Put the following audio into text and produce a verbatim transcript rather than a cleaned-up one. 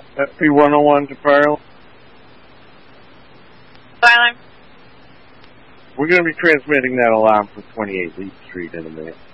F P one oh one to fire alarm. Fire alarm. We're going to be transmitting that alarm for twenty-eight Leaf Street in a minute.